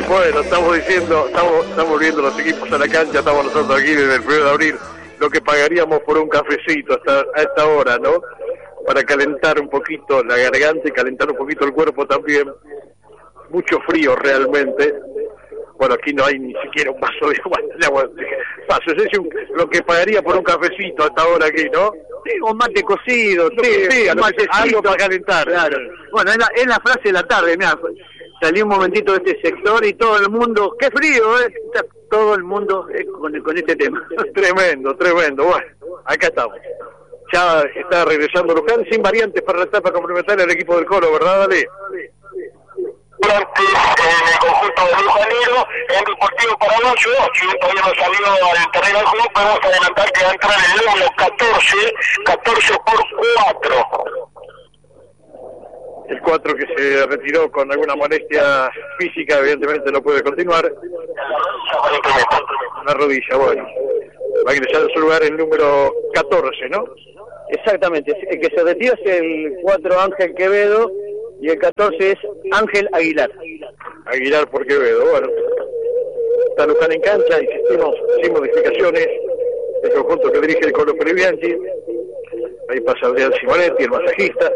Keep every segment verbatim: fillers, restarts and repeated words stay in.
Bueno, estamos diciendo, estamos, estamos viendo los equipos a la cancha, estamos nosotros aquí desde el primero de abril, lo que pagaríamos por un cafecito hasta a esta hora, ¿no? Para calentar un poquito la garganta y calentar un poquito el cuerpo también. Mucho frío realmente. Bueno, aquí no hay ni siquiera un vaso de agua. De agua. Paso, es decir, lo que pagaría por un cafecito hasta ahora aquí, ¿no? Sí, un mate cocido, sí, sí, un matecito, algo para calentar. Claro. Bueno, es la, es la frase de la tarde, mira, salí un momentito de este sector y todo el mundo, qué frío, ¿eh? Está todo el mundo eh, con, con este tema. Tremendo, tremendo. Bueno, acá estamos. Ya está regresando Luján sin variantes para la etapa complementaria del equipo del Colo, ¿verdad, Dale? Durante en el conjunto de Lujanero, en Deportivo Paraguayo, si bien todavía no salió al terreno del juego, podemos adelantar que va a entrar el número catorce, catorce por cuatro. El cuatro que se retiró con alguna molestia física, evidentemente no puede continuar. La rodilla, bueno. Va a ingresar en su lugar el número catorce, ¿no? Exactamente, el que se retira es el cuatro Ángel Quevedo y el catorce es Ángel Aguilar. Aguilar por Quevedo, bueno. Está Luján en cancha, insistimos, sin modificaciones. El conjunto que dirige el Colo Previanchi. Ahí pasa Adrián Simonetti, el masajista.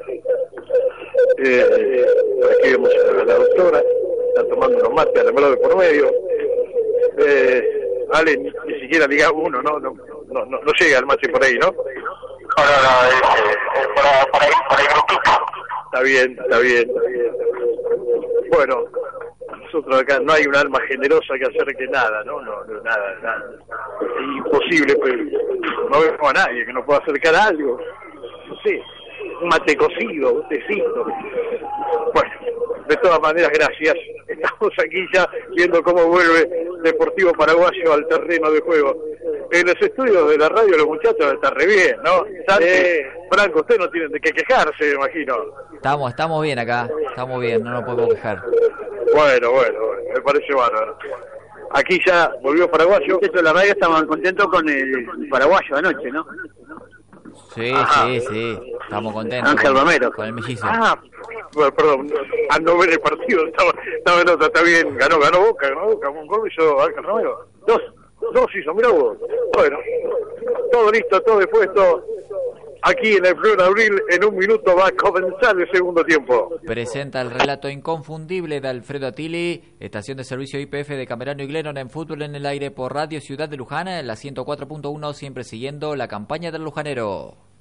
Eh, aquí vemos a la doctora, está tomando unos mates a la mano de por medio. Eh, Ale, ni, ni siquiera diga uno, ¿no? No, no, no, no llega el mate por ahí, ¿no? No, no, no, es, es para, para, ir, para el grupito. Está bien, está bien, está bien. Bueno, nosotros acá no hay un alma generosa que acerque nada, ¿no? No, no nada, nada. Es imposible, pero no vemos a nadie que nos pueda acercar a algo. No sé, un mate cocido, un tecito. Bueno, de todas maneras, gracias. Estamos aquí ya viendo cómo vuelve Deportivo Paraguayo al terreno de juego. En los estudios de la radio los muchachos están re bien, ¿no? Eh, Franco, usted no tiene de qué quejarse, me imagino. Estamos, estamos bien acá, estamos bien, no nos podemos quejar. Bueno, bueno, bueno, me parece bárbaro. Aquí ya volvió Paraguayo. De hecho, la radio estaban contentos con el Paraguayo anoche, ¿no? Sí, Ajá. sí, sí, estamos contentos. Ángel con, Romero. Con el mellizo. Ah, bueno, perdón, al no ver el partido, estaba, estaba en otra, está bien, ganó, ganó Boca, ganó Boca, un gol hizo Ángel Romero. Dos, dos hizo, mirá vos. Bueno, todo listo, todo dispuesto. Aquí en el primero de abril, en un minuto va a comenzar el segundo tiempo. Presenta el relato inconfundible de Alfredo Attili, estación de servicio I P F de Camerano y Glennon en fútbol en el aire por Radio Ciudad de Luján, en la ciento cuatro punto uno, siempre siguiendo la campaña del lujanero.